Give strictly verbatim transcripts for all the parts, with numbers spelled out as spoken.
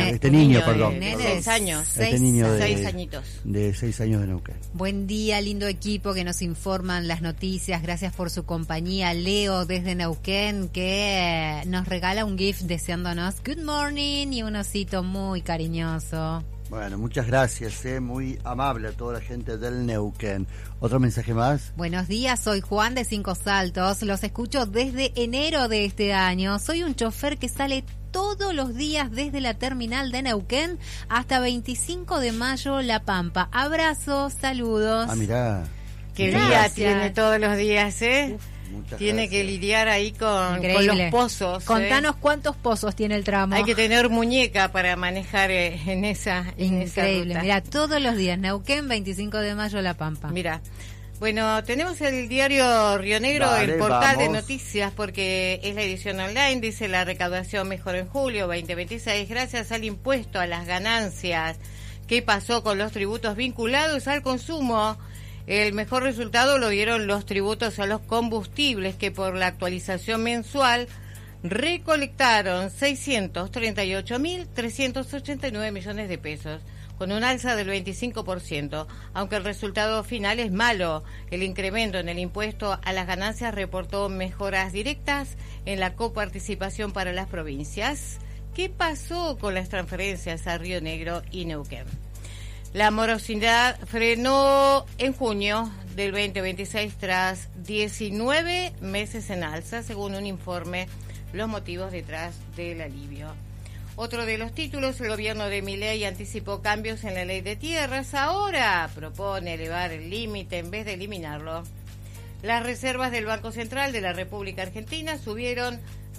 nene, este niño, niño perdón. De, perdón. de seis años. Este Seis, niño de, seis añitos. De seis años de Neuquén. Buen día, lindo equipo que nos informan las noticias. Gracias por su compañía. Leo desde Neuquén, que nos regala un gift deseándonos good morning y un osito muy cariñoso. Bueno, muchas gracias, eh, muy amable a toda la gente del Neuquén. ¿Otro mensaje más? Buenos días, soy Juan de Cinco Saltos. Los escucho desde enero de este año. Soy un chofer que sale todos los días desde la terminal de Neuquén hasta veinticinco de mayo, La Pampa. Abrazos, saludos. Ah, mirá. Qué Gracias. día tiene todos los días, ¿eh? Uf, muchas tiene gracias. que lidiar ahí con, con Increíble. los pozos. Contanos ¿eh? cuántos pozos tiene el tramo. Hay que tener muñeca para manejar eh, en esa en Increíble. esa ruta. Mira, todos los días, Neuquén, veinticinco de mayo, La Pampa. Mira. Bueno, tenemos el diario Río Negro, Dale, el portal de vamos. noticias, porque es la edición online. Dice: la recaudación mejoró en julio veinte veintiséis gracias al impuesto a las ganancias. ¿Qué pasó con los tributos vinculados al consumo? El mejor resultado lo dieron los tributos a los combustibles, que por la actualización mensual recolectaron seiscientos treinta y ocho mil trescientos ochenta y nueve millones de pesos, con un alza del veinticinco por ciento, aunque el resultado final es malo. El incremento en el impuesto a las ganancias reportó mejoras directas en la coparticipación para las provincias. ¿Qué pasó con las transferencias a Río Negro y Neuquén? La morosidad frenó en junio del veinte veintiséis tras diecinueve meses en alza, según un informe, los motivos detrás del alivio. Otro de los títulos: el gobierno de Milei anticipó cambios en la ley de tierras, ahora propone elevar el límite en vez de eliminarlo. Las reservas del Banco Central de la República Argentina subieron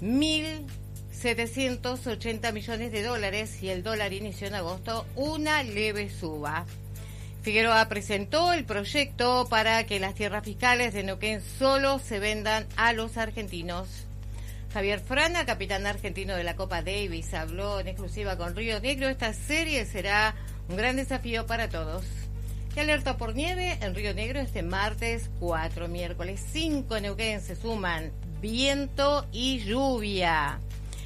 mil setecientos ochenta millones de dólares y el dólar inició en agosto una leve suba. Figueroa presentó el proyecto para que las tierras fiscales de Neuquén solo se vendan a los argentinos. Javier Frana, capitán argentino de la Copa Davis, habló en exclusiva con Río Negro. Esta serie será un gran desafío para todos. Y alerta por nieve en Río Negro este martes cuatro, miércoles cinco en Neuquén se suman viento y lluvia.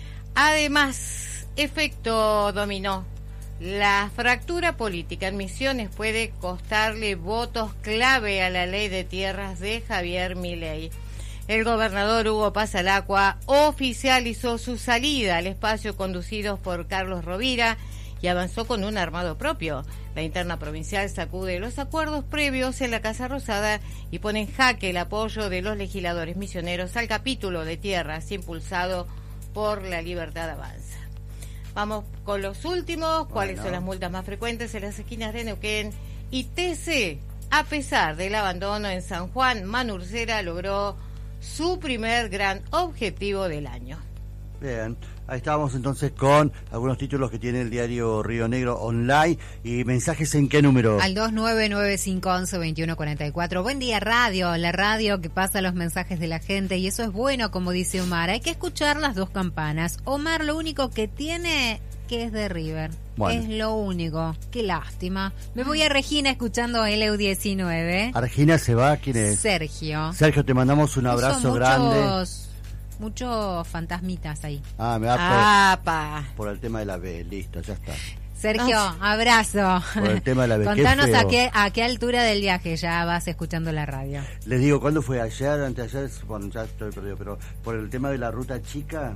Además, efecto dominó. La fractura política en Misiones puede costarle votos clave a la ley de tierras de Javier Milei. El gobernador Hugo Pasalacqua oficializó su salida al espacio conducido por Carlos Rovira y avanzó con un armado propio. La interna provincial sacude los acuerdos previos en la Casa Rosada y pone en jaque el apoyo de los legisladores misioneros al capítulo de tierras impulsado por La Libertad Avanza. Vamos con los últimos. ¿Cuáles Bueno. son las multas más frecuentes en las esquinas de Neuquén? Y T C, a pesar del abandono en San Juan, Manurcera logró su primer gran objetivo del año. Bien, ahí estábamos entonces con algunos títulos que tiene el diario Río Negro online. ¿Y mensajes en qué número? Al dos nueve nueve cinco once veintiuno cuarenta y cuatro. Buen día, radio, la radio que pasa los mensajes de la gente, y eso es bueno, como dice Omar. Hay que escuchar las dos campanas. Omar lo único que tiene que es de River. Bueno. Es lo único. Qué lástima. Me voy a Regina escuchando L U diecinueve. Argina se va, ¿quién es? Sergio. Sergio, te mandamos un abrazo Son grande. muchos, muchos fantasmitas ahí. Ah, me va ¡Apa! por, por el tema de la B, listo, ya está. Sergio, No. abrazo. Por el tema de la B, qué Contanos feo. a qué, a qué altura del viaje ya vas escuchando la radio. Les digo, ¿cuándo fue? ¿Ayer, anteayer? Bueno, ya estoy perdido, pero por el tema de la ruta chica,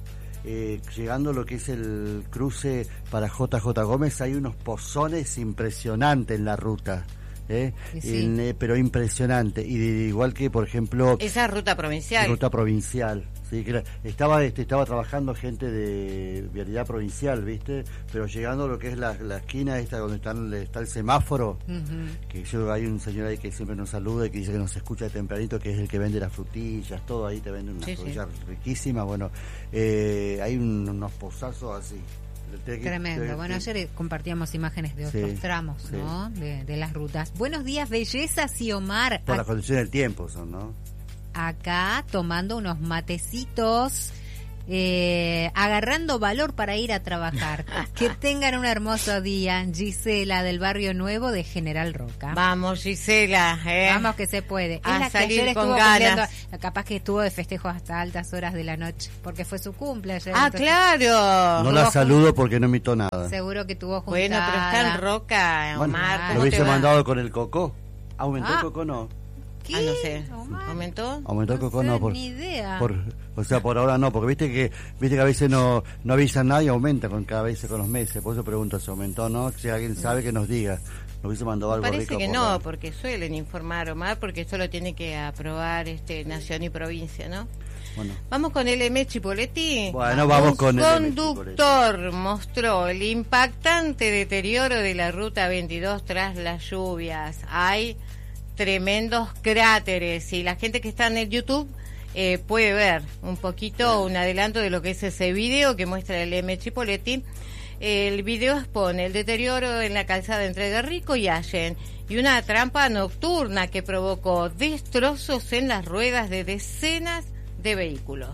eh, llegando a lo que es el cruce para J J Gómez, hay unos pozones impresionantes en la ruta. ¿eh? Sí. En, eh, pero impresionante. Y de, igual que, por ejemplo, Esa ruta provincial. ruta provincial. Sí, que era- estaba este, estaba trabajando gente de vialidad provincial, ¿viste? Pero llegando a lo que es la, la esquina esta donde están, está el semáforo, Ujú. que yo, hay un señor ahí que siempre nos saluda y que dice que nos escucha de tempranito, que es el que vende las frutillas, todo ahí te venden unas Sí, sí. frutillas riquísimas. Bueno, eh, hay un- unos pozazos así. Te- te- Tremendo. te- Bueno, ayer compartíamos imágenes de otros Sí, tramos, sí. ¿no? De, de las rutas. Buenos días, bellezas y Omar. Por Ac- las condiciones del tiempo son, ¿no? acá tomando unos matecitos eh, agarrando valor para ir a trabajar. Que tengan un hermoso día. Gisela del Barrio Nuevo de General Roca. Vamos, Gisela, ¿eh? Vamos que se puede. Es A la que salir ayer con estuvo ganas. cumpliendo- capaz que estuvo de festejo hasta altas horas de la noche, porque fue su cumple ayer. Ah, entonces claro. No la Tuvo saludo porque no invitó nada. Seguro que tuvo juntada. Bueno, pero está en Roca, Bueno, Omar. Ah, lo ¿cómo hubiese te va? mandado con el Cocó. ¿Aumentó Ah. el Cocó? No. ¿Qué? Ah, no sé. Omar, ¿Aumentó? Aumentó el no Cocó, sé, no. Por, ni idea. por- o sea, por ahora no, porque viste que viste que a veces no, no avisan nada y aumenta con cada vez con los meses. Por eso pregunto si aumentó o no. Si alguien sabe, que nos diga. Nos hubiese mandado algo Parece rico. que por no, la- porque suelen informar, Omar, porque solo tiene que aprobar este Nación y Provincia, ¿no? Bueno, Vamos con el M. Chipoletti. Bueno, vamos Un con el M. conductor mostró el impactante deterioro de la ruta veintidós tras las lluvias. Hay tremendos cráteres y la gente que está en el YouTube eh, puede ver un poquito, un adelanto de lo que es ese video que muestra el M. Chipoletti. El video expone el deterioro en la calzada entre Guerrico y Allen y una trampa nocturna que provocó destrozos en las ruedas de decenas de vehículos.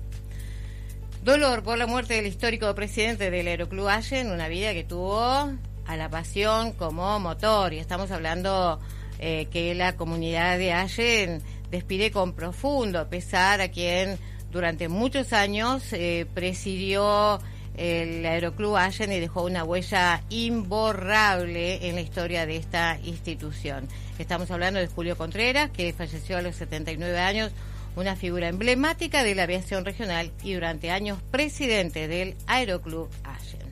Dolor por la muerte del histórico presidente del Aeroclub Allen, una vida que tuvo a la pasión como motor, y estamos hablando eh, que la comunidad de Allen despide con profundo pesar a quien durante muchos años eh, presidió el Aeroclub Allen y dejó una huella imborrable en la historia de esta institución. Estamos hablando de Julio Contreras, que falleció a los setenta y nueve años, una figura emblemática de la aviación regional y durante años presidente del Aeroclub Allen.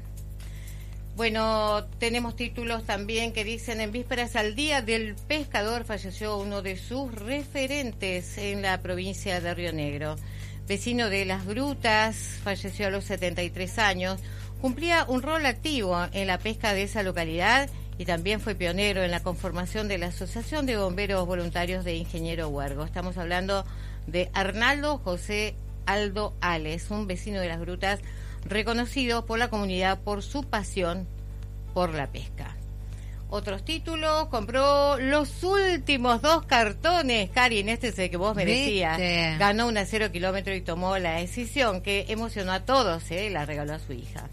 Bueno, tenemos títulos también que dicen: en vísperas al Día del Pescador falleció uno de sus referentes en la provincia de Río Negro. Vecino de Las Grutas, falleció a los setenta y tres años, cumplía un rol activo en la pesca de esa localidad y también fue pionero en la conformación de la Asociación de Bomberos Voluntarios de Ingeniero Huergo. Estamos hablando de Arnaldo José Aldo Ales, un vecino de Las Grutas reconocido por la comunidad por su pasión por la pesca. Otros títulos: compró los últimos dos cartones, Cari, en este es el que vos me decías. ¿Viste? Ganó una cero kilómetro y tomó la decisión que emocionó a todos, ¿eh? La regaló a su hija.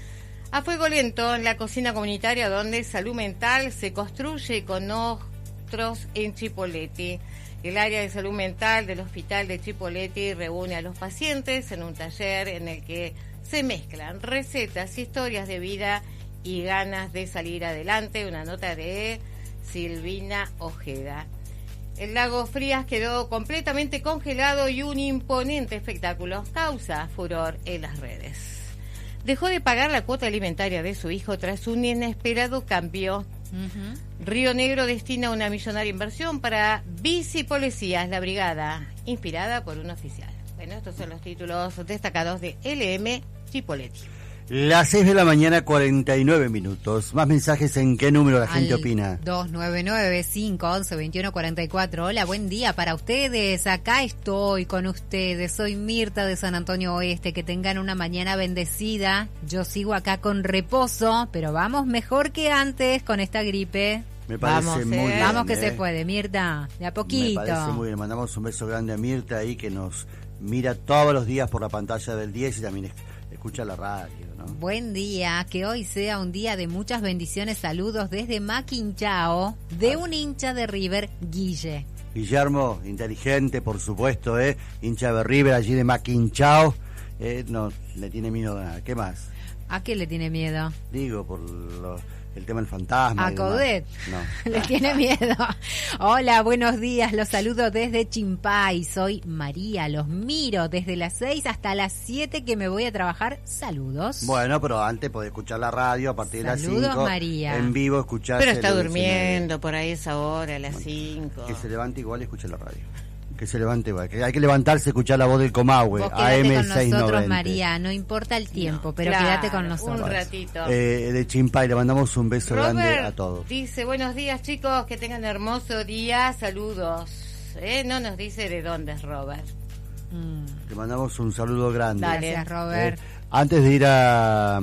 A fuego lento en la cocina comunitaria donde salud mental se construye con otros en Chipoletti. El área de salud mental del Hospital de Chipoletti reúne a los pacientes en un taller en el que se mezclan recetas, historias de vida y ganas de salir adelante. Una nota de Silvina Ojeda. El lago Frías quedó completamente congelado y un imponente espectáculo causa furor en las redes. Dejó de pagar la cuota alimentaria de su hijo tras un inesperado cambio. Ujú. Río Negro destina una millonaria inversión para bicipolicías, la brigada, inspirada por un oficial. Bueno, estos son los títulos destacados de L M Chipoletti. Las seis de la mañana, cuarenta y nueve minutos. Más mensajes: ¿en qué número la gente Al opina? dos nueve nueve, cinco once, veintiuno cuarenta y cuatro. Hola, buen día para ustedes. Acá estoy con ustedes. Soy Mirta de San Antonio Oeste. Que tengan una mañana bendecida. Yo sigo acá con reposo, pero vamos mejor que antes con esta gripe. Me parece Vamos, muy eh. bien. Vamos que ¿eh? se puede, Mirta. De a Me poquito. parece muy bien. Mandamos un beso grande a Mirta ahí, que nos mira todos los días por la pantalla del diez y también es- escucha la radio, ¿no? Buen día, que hoy sea un día de muchas bendiciones. Saludos desde Maquinchao, de un hincha de River, Guille. Guillermo, inteligente, por supuesto, ¿eh? Hincha de River, allí de Maquinchao. Eh, no le tiene miedo a nada. ¿Qué más? ¿A qué le tiene miedo? Digo, por lo- el tema del fantasma. A y demás. Codet. No. Le tiene miedo. Hola, buenos días. Los saludo desde Chimpay. Soy María. Los miro desde las seis hasta las siete que me voy a trabajar. Saludos. Bueno, pero antes podés escuchar la radio a partir de las Saludos, cinco. María. En vivo, escuchar. Pero está durmiendo por ahí esa hora, a las cinco. Que se levante igual y escuche la radio. Que se levante igual. Que hay que levantarse y escuchar la voz del Comahue. Vos A quédate M con seiscientos noventa. nosotros, María. No importa el tiempo, pero Claro, quédate con nosotros. Un ratito. Eh, de Chimpay, le mandamos un beso grande Robert a todos. dice: buenos días, chicos, que tengan hermoso día, saludos. ¿Eh? No nos dice de dónde es Robert. Mm. Le mandamos un saludo grande. Dale. Gracias, Robert. Eh, antes de ir a,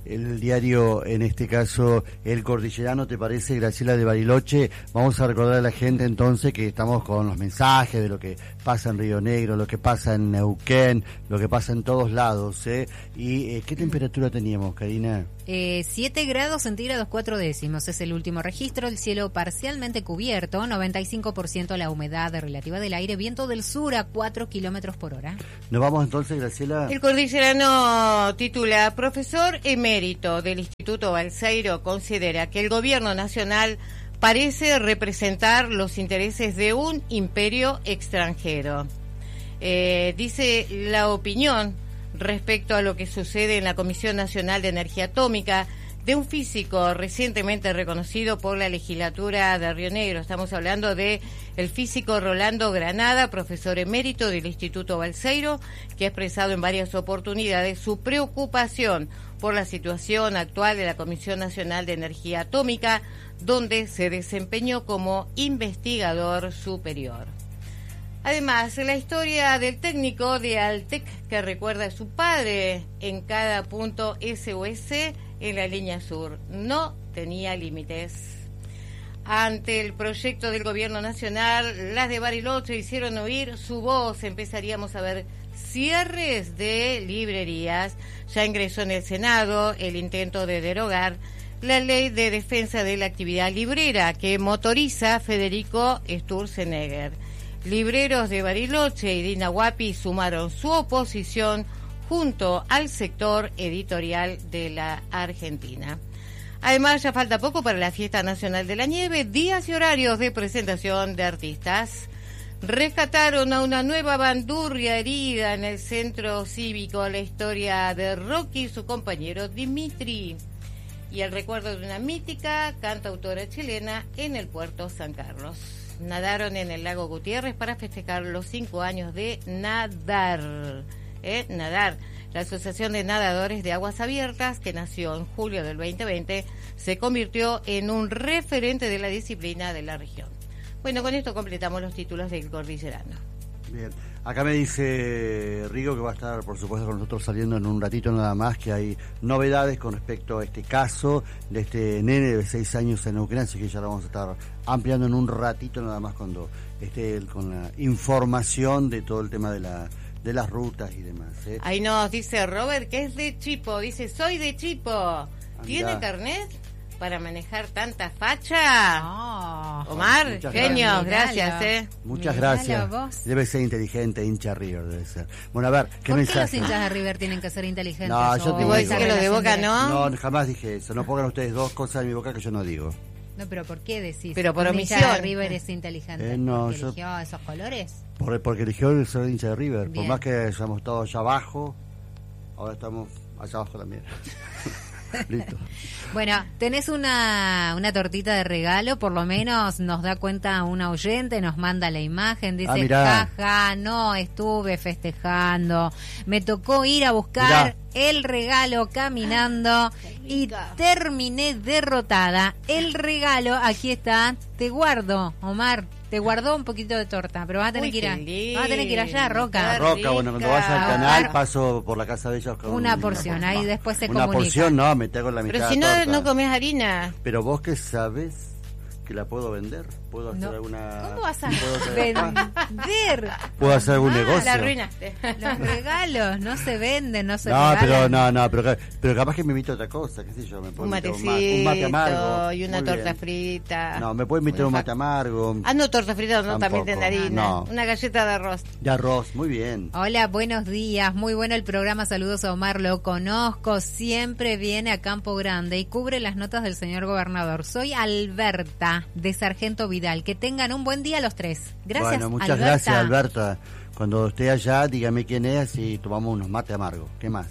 el diario, en este caso, El Cordillerano, ¿te parece, Graciela de Bariloche? Vamos a recordar a la gente entonces que estamos con los mensajes de lo que pasa en Río Negro, lo que pasa en Neuquén, lo que pasa en todos lados, ¿eh? ¿Y eh, qué temperatura teníamos, Karina? Eh, siete grados centígrados cuatro décimos es el último registro, el cielo parcialmente cubierto, noventa y cinco por ciento la humedad relativa del aire, viento del sur a cuatro kilómetros por hora. Nos vamos entonces, Graciela. El Cordillerano titula: Profesor emérito del Instituto Balseiro considera que el gobierno nacional parece representar los intereses de un imperio extranjero. Eh, dice la opinión respecto a lo que sucede en la Comisión Nacional de Energía Atómica de un físico recientemente reconocido por la legislatura de Río Negro. Estamos hablando de el físico Rolando Granada, profesor emérito del Instituto Balseiro, que ha expresado en varias oportunidades su preocupación por la situación actual de la Comisión Nacional de Energía Atómica, donde se desempeñó como investigador superior. Además, la historia del técnico de Altec que recuerda a su padre en cada punto S O S en la línea sur. No tenía límites. Ante el proyecto del gobierno nacional, las de Bariloche hicieron oír su voz. Empezaríamos a ver cierres de librerías. Ya ingresó en el Senado el intento de derogar la ley de defensa de la actividad librera que motoriza Federico Sturzenegger. Libreros de Bariloche y de Inahuapi sumaron su oposición junto al sector editorial de la Argentina. Además, ya falta poco para la Fiesta Nacional de la Nieve, días y horarios de presentación de artistas. Rescataron a una nueva bandurria herida en el centro cívico, la historia de Rocky y su compañero Dimitri, y el recuerdo de una mítica cantautora chilena en el puerto San Carlos. Nadaron en el lago Gutiérrez para festejar los cinco años de Nadar. ¿Eh? Nadar. La Asociación de Nadadores de Aguas Abiertas, que nació en julio del veinte veinte, se convirtió en un referente de la disciplina de la región. Bueno, con esto completamos los títulos del Cordillerano. Bien, acá me dice Rigo que va a estar, por supuesto, con nosotros saliendo en un ratito nada más, que hay novedades con respecto a este caso de este nene de seis años en Neuquén, así que ya lo vamos a estar ampliando en un ratito nada más cuando esté él con la información de todo el tema de la de las rutas y demás. ¿eh? Ahí nos dice Robert que es de Chipo, dice, soy de Chipo. ¿Tiene Andá. carnet para manejar tanta facha? Oh, Omar, Muchas genio, gracias. gracias. ¿eh? Muchas Miralo gracias. vos. Debe ser inteligente, hincha River debe ser. Bueno, a ver, ¿qué ¿Por mensaje? qué los hinchas de River tienen que ser inteligentes? No, yo te Oh, digo. esa que los de relación Boca no. No, jamás dije eso. No pongan ustedes dos cosas en mi boca que yo no digo. No, pero ¿por qué decís? Pero por ¿Un hincha omisión. de River es inteligente? Eh, no, ¿Porque yo- eligió esos colores? Por, porque eligió el ser hincha de River. Bien. Por más que estamos todos allá abajo, ahora estamos allá abajo también. Listo. Bueno, tenés una, una tortita de regalo, por lo menos nos da cuenta una oyente, nos manda la imagen, dice, Ah, mirá. jaja, no estuve festejando, me tocó ir a buscar Mirá. el regalo caminando y terminé derrotada. El regalo, aquí está, te guardo, Omar, te guardó un poquito de torta, pero vas a tener Uy, que ir a, qué lindo. vas a tener que ir allá, Roca. Qué Roca, bueno, cuando rica. vaya al canal paso por la casa de ellos con Una porción, ahí después se Una comunica. porción, no, me tengo la mitad Pero de si no, torta. no comes harina. Pero vos que sabes que la puedo vender, puedo hacer No. alguna... ¿Cómo vas a ¿puedo hacer- vender? ¿Puedo hacer algún Ah, negocio? La arruinaste. Los regalos no se venden, no se No, regalan. pero no, no, pero, ca- pero capaz que me invito a otra cosa, qué sé yo, me puedo Un invitar matecito a un, ma- un mate amargo. y una Muy torta bien. frita. No, me puedo invitar a un mate amargo, Ah, no, torta frita no, también Tampoco. tiene harina. No. Una galleta de arroz. de arroz, muy bien. Hola, buenos días, muy bueno el programa, saludos a Omar, lo conozco, siempre viene a Campo Grande y cubre las notas del señor gobernador. Soy Alberta, de Sargento Vidal, que tengan un buen día los tres. Gracias, Bueno, muchas Alberta. gracias, Alberta. Cuando esté allá, dígame quién es y tomamos unos mate amargos. ¿Qué más?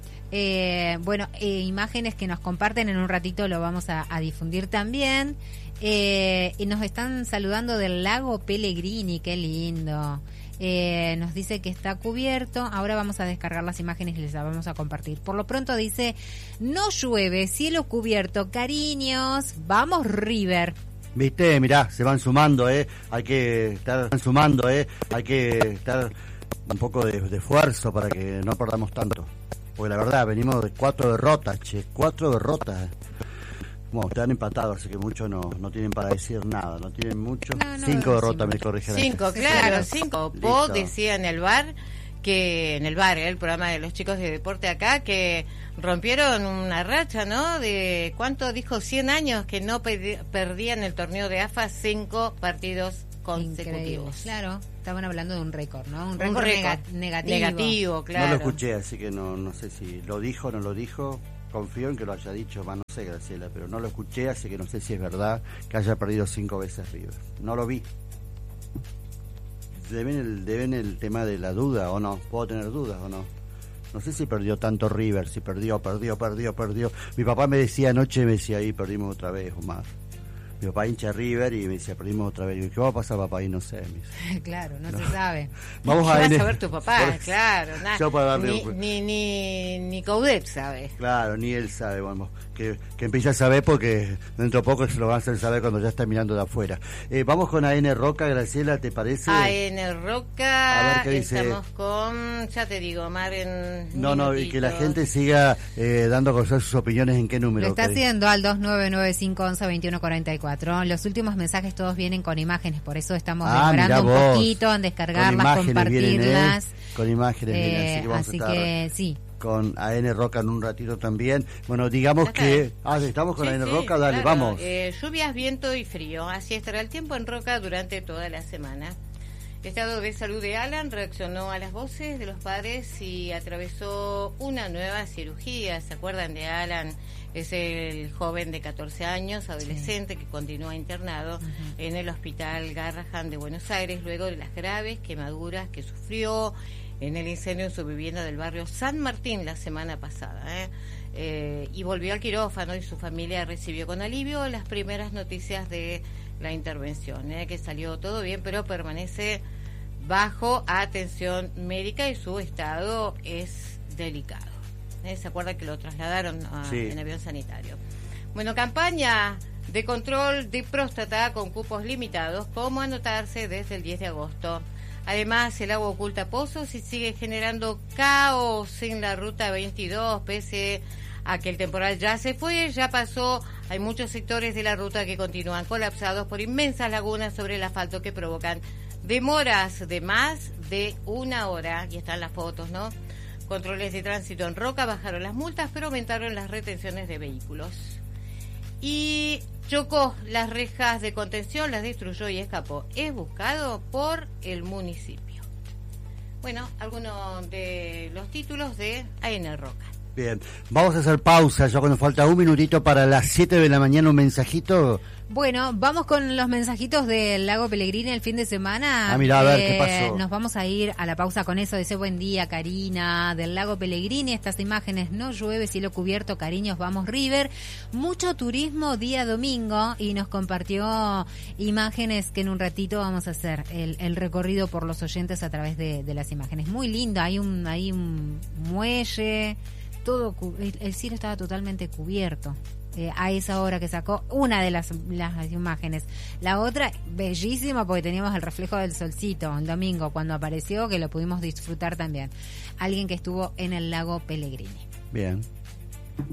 Eh, bueno, eh, imágenes que nos comparten en un ratito lo vamos a, a difundir también. Eh, y nos están saludando del lago Pellegrini, qué lindo. Eh, nos dice que está cubierto. Ahora vamos a descargar las imágenes y les las vamos a compartir. Por lo pronto dice, no llueve, cielo cubierto, cariños, vamos River. Viste, mirá, se van sumando, ¿eh? Hay que estar van sumando, ¿eh? Hay que estar un poco de, de esfuerzo para que no perdamos tanto. Porque la verdad, venimos de cuatro derrotas, che, cuatro derrotas. Bueno, están empatados, así que muchos no, no tienen para decir nada, no tienen mucho. No, no, cinco no, derrotas, sí, me corrigen. Cinco, acá. claro, cinco. Listo. Po decía en el bar que en el bar, el programa de los chicos de deporte acá, que rompieron una racha, ¿no? De ¿cuánto dijo? cien años que no pedi- perdían el torneo de A F A, cinco partidos consecutivos. Increíble. Claro, estaban hablando de un récord, ¿no? Un Un récord récord nega- negativo. negativo, claro. No lo escuché, así que no, no sé si lo dijo o no lo dijo. Confío en que lo haya dicho, más no sé, Graciela, pero no lo escuché, así que no sé si es verdad que haya perdido cinco veces River. No lo vi. Deben el, deben el tema de la duda, ¿o no? ¿Puedo tener dudas o no? No sé si perdió tanto River, si perdió, perdió, perdió, perdió. Mi papá me decía anoche, me decía, ahí perdimos otra vez o más. Mi papá hincha River y me decía, perdimos otra vez. Y yo, ¿qué va a pasar, papá? Y no sé. Me dice. Claro, no, No. se sabe. Vamos ¿Qué a vas N- a ver tu papá? Por- Claro, nada. Yo para darle ni, un- ni, ni, ni Coudet sabe. Claro, ni él sabe, vamos, que, que empiece a saber porque dentro de poco se lo van a hacer saber cuando ya está mirando de afuera. Eh, vamos con A N Roca, Graciela, ¿te parece? A N Roca, A ver qué dice. estamos con, ya te digo, Mar en No, no, y que la minutitos. gente siga eh, dando a conocer sus opiniones en qué número. Lo está ok. haciendo al dos nueve nueve cinco once veintiuno cuarenta y cuatro. Los últimos mensajes todos vienen con imágenes, por eso estamos Ah, demorando mirá un vos. poquito en Con descargarlas, imágenes vienen, ¿eh? compartirlas. Con imágenes vienen, Eh, así que vamos así a estar que sí. con A N Roca en un ratito también. Bueno, digamos Ya está. que... Ah, estamos con Sí, A N sí, Roca, dale, claro. vamos. Eh, lluvias, viento y frío. Así estará el tiempo en Roca durante toda la semana. Estado de salud de Alan reaccionó a las voces de los padres y atravesó una nueva cirugía. ¿Se acuerdan de Alan? Es el joven de catorce años, adolescente, que continúa internado Ujú. en el Hospital Garrahan de Buenos Aires luego de las graves quemaduras que sufrió en el incendio en su vivienda del barrio San Martín la semana pasada. ¿eh? Eh, y volvió al quirófano y su familia recibió con alivio las primeras noticias de la intervención, ¿eh? que salió todo bien, pero permanece bajo atención médica y su estado es delicado. ¿eh? ¿Se acuerda que lo trasladaron a, Sí. en avión sanitario? Bueno, campaña de control de próstata con cupos limitados, ¿cómo anotarse desde el diez de agosto? Además, el agua oculta pozos y sigue generando caos en la ruta veintidós, pese a que el temporal ya se fue, ya pasó. Hay muchos sectores de la ruta que continúan colapsados por inmensas lagunas sobre el asfalto que provocan demoras de más de una hora. Y están las fotos, ¿no? Controles de tránsito en Roca bajaron las multas, pero aumentaron las retenciones de vehículos. Y chocó las rejas de contención, las destruyó y escapó. Es buscado por el municipio. Bueno, algunos de los títulos de A N Roca. Bien, vamos a hacer pausa, ya cuando falta un minutito para las siete de la mañana, un mensajito. Bueno, vamos con los mensajitos del Lago Pellegrini el fin de semana. Ah, mirá, a ver, ¿qué pasó? Nos vamos a ir a la pausa con eso. Dice, buen día, Karina, del Lago Pellegrini. Estas imágenes, no llueve, cielo cubierto, cariños, vamos River. Mucho turismo día domingo y nos compartió imágenes que en un ratito vamos a hacer el, el recorrido por los oyentes a través de, de las imágenes. Muy lindo, hay un, hay un muelle, todo, cu- el, el cielo estaba totalmente cubierto. Eh, a esa hora que sacó una de las, las imágenes. La otra, bellísima, porque teníamos el reflejo del solcito el domingo cuando apareció, que lo pudimos disfrutar también. Alguien que estuvo en el Lago Pellegrini. Bien.